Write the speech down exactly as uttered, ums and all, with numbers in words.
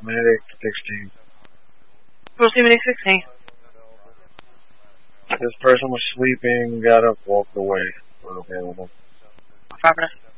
Medic sixteen. Proceed medic sixteen. This person was sleeping, got up, walked away. We're okay with him. Affirmative.